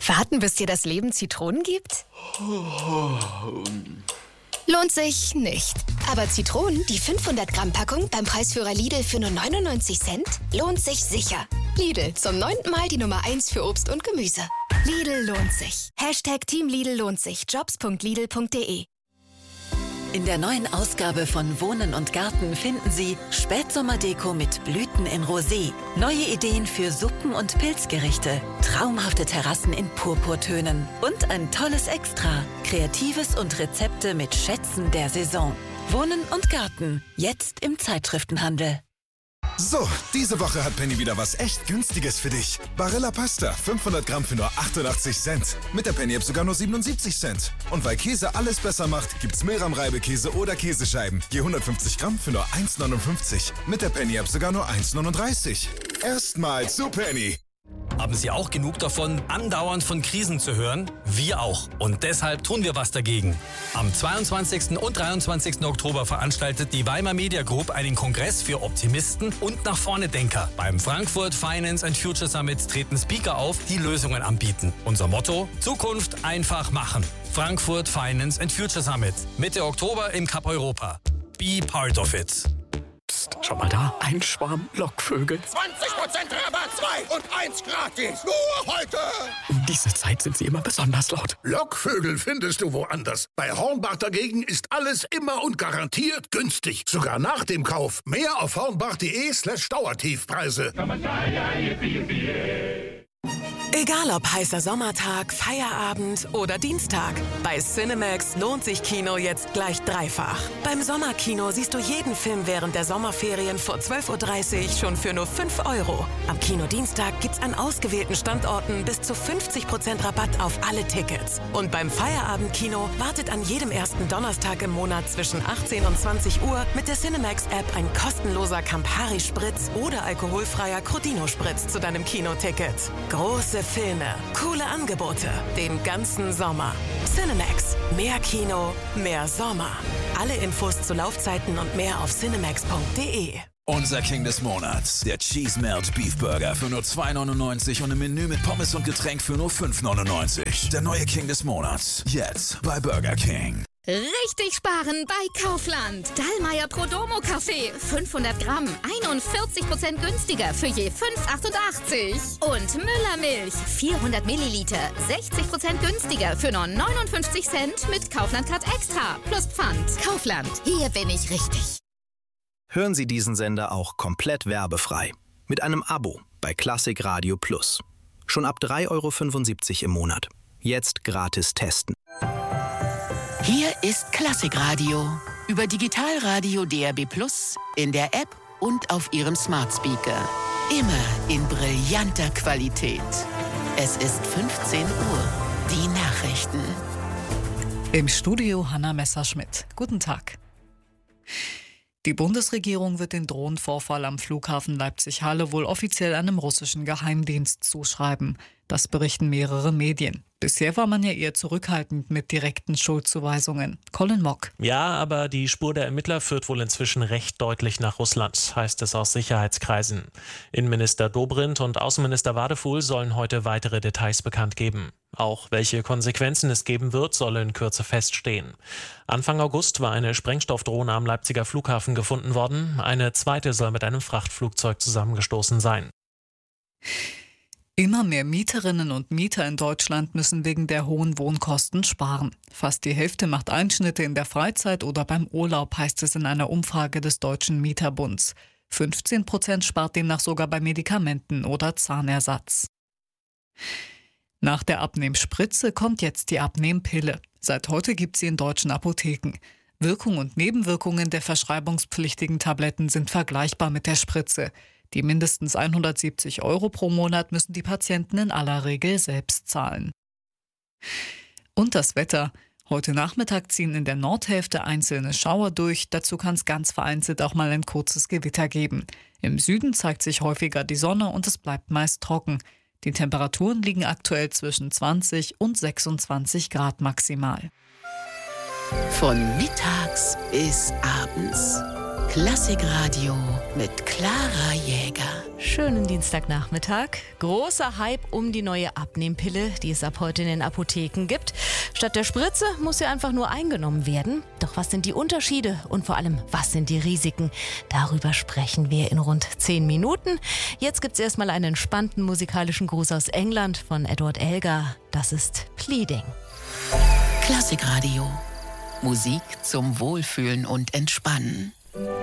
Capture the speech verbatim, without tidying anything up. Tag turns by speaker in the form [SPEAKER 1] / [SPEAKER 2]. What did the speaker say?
[SPEAKER 1] Warten, bis dir das Leben Zitronen gibt? Lohnt sich nicht. Aber Zitronen, die fünfhundert Gramm Packung beim Preisführer Lidl für nur neunundneunzig Cent, lohnt sich sicher. Lidl, zum neunten Mal die Nummer eins für Obst und Gemüse. Lidl lohnt sich. Hashtag Team Lidl lohnt sich. jobs punkt lidl punkt de.
[SPEAKER 2] In der neuen Ausgabe von Wohnen und Garten finden Sie Spätsommerdeko mit Blüten in Rosé, neue Ideen für Suppen und Pilzgerichte, traumhafte Terrassen in Purpurtönen und ein tolles Extra, Kreatives und Rezepte mit Schätzen der Saison. Wohnen und Garten, jetzt im Zeitschriftenhandel.
[SPEAKER 3] So, diese Woche hat Penny wieder was echt Günstiges für dich. Barilla Pasta, fünfhundert Gramm für nur achtundachtzig Cent. Mit der Penny-App sogar nur siebenundsiebzig Cent. Und weil Käse alles besser macht, gibt's Milram-Reibekäse oder Käsescheiben. Je hundertfünfzig Gramm für nur eins neunundfünfzig. Mit der Penny-App sogar nur eins neununddreißig. Erstmal zu Penny.
[SPEAKER 4] Haben Sie auch genug davon, andauernd von Krisen zu hören? Wir auch. Und deshalb tun wir was dagegen. Am zweiundzwanzigsten und dreiundzwanzigsten Oktober veranstaltet die Weimar Media Group einen Kongress für Optimisten und Nach-Vorne-Denker. Beim Frankfurt Finance and Future Summit treten Speaker auf, die Lösungen anbieten. Unser Motto: Zukunft einfach machen. Frankfurt Finance and Future Summit. Mitte Oktober im Cup Europa. Be part of it.
[SPEAKER 5] Psst, schau mal da, ein Schwarm Lockvögel.
[SPEAKER 6] zwanzig Prozent Rabatt, zwei und eins gratis. Nur heute.
[SPEAKER 5] Um diese Zeit sind sie immer besonders laut.
[SPEAKER 6] Lockvögel findest du woanders. Bei Hornbach dagegen ist alles immer und garantiert günstig. Sogar nach dem Kauf. Mehr auf hornbach.de slash Dauertiefpreise.
[SPEAKER 2] Egal ob heißer Sommertag, Feierabend oder Dienstag. Bei Cinemax lohnt sich Kino jetzt gleich dreifach. Beim Sommerkino siehst du jeden Film während der Sommerferien vor zwölf Uhr dreißig schon für nur fünf Euro. Am Kinodienstag gibt's an ausgewählten Standorten bis zu fünfzig Prozent Rabatt auf alle Tickets. Und beim Feierabendkino wartet an jedem ersten Donnerstag im Monat zwischen achtzehn und zwanzig Uhr mit der Cinemax-App ein kostenloser Campari-Spritz oder alkoholfreier Crodino-Spritz zu deinem Kinoticket. Große Filme, coole Angebote, den ganzen Sommer. Cinemax. Mehr Kino, mehr Sommer. Alle Infos zu Laufzeiten und mehr auf cinemax punkt de.
[SPEAKER 7] Unser King des Monats, der Cheese Melt Beef Burger für nur zwei neunundneunzig und im Menü mit Pommes und Getränk für nur fünf neunundneunzig. Der neue King des Monats, jetzt bei Burger King.
[SPEAKER 1] Richtig sparen bei Kaufland. Dallmayr Prodomo Kaffee, fünfhundert Gramm, einundvierzig Prozent günstiger für je fünf achtundachtzig. Und Müller Milch, vierhundert Milliliter, sechzig Prozent günstiger für nur neunundfünfzig Cent mit Kaufland Card Extra plus Pfand. Kaufland, hier bin ich richtig.
[SPEAKER 8] Hören Sie diesen Sender auch komplett werbefrei. Mit einem Abo bei Klassik Radio Plus. Schon ab drei Euro fünfundsiebzig im Monat. Jetzt gratis testen.
[SPEAKER 9] Hier ist Klassikradio über Digitalradio D A B Plus, in der App und auf Ihrem Smart Speaker. Immer in brillanter Qualität. Es ist fünfzehn Uhr. Die Nachrichten.
[SPEAKER 10] Im Studio Hanna Messerschmidt. Guten Tag. Die Bundesregierung wird den Drohnenvorfall am Flughafen Leipzig-Halle wohl offiziell einem russischen Geheimdienst zuschreiben. Das berichten mehrere Medien. Bisher war man ja eher zurückhaltend mit direkten Schuldzuweisungen. Colin Mock.
[SPEAKER 11] Ja, aber die Spur der Ermittler führt wohl inzwischen recht deutlich nach Russland, heißt es aus Sicherheitskreisen. Innenminister Dobrindt und Außenminister Wadefuhl sollen heute weitere Details bekannt geben. Auch welche Konsequenzen es geben wird, soll in Kürze feststehen. Anfang August war eine Sprengstoffdrohne am Leipziger Flughafen gefunden worden. Eine zweite soll mit einem Frachtflugzeug zusammengestoßen sein.
[SPEAKER 10] Immer mehr Mieterinnen und Mieter in Deutschland müssen wegen der hohen Wohnkosten sparen. Fast die Hälfte macht Einschnitte in der Freizeit oder beim Urlaub, heißt es in einer Umfrage des Deutschen Mieterbunds. fünfzehn Prozent spart demnach sogar bei Medikamenten oder Zahnersatz. Nach der Abnehmspritze kommt jetzt die Abnehmpille. Seit heute gibt sie in deutschen Apotheken. Wirkung und Nebenwirkungen der verschreibungspflichtigen Tabletten sind vergleichbar mit der Spritze. Die mindestens hundertsiebzig Euro pro Monat müssen die Patienten in aller Regel selbst zahlen. Und das Wetter. Heute Nachmittag ziehen in der Nordhälfte einzelne Schauer durch. Dazu kann es ganz vereinzelt auch mal ein kurzes Gewitter geben. Im Süden zeigt sich häufiger die Sonne und es bleibt meist trocken. Die Temperaturen liegen aktuell zwischen zwanzig und sechsundzwanzig Grad maximal.
[SPEAKER 9] Von mittags bis abends. Klassikradio mit Clara Jäger.
[SPEAKER 12] Schönen Dienstagnachmittag. Großer Hype um die neue Abnehmpille, die es ab heute in den Apotheken gibt. Statt der Spritze muss sie einfach nur eingenommen werden. Doch was sind die Unterschiede und vor allem, was sind die Risiken? Darüber sprechen wir in rund zehn Minuten. Jetzt gibt's erstmal einen entspannten musikalischen Gruß aus England von Edward Elgar. Das ist Pleading.
[SPEAKER 9] Klassikradio. Musik zum Wohlfühlen und Entspannen.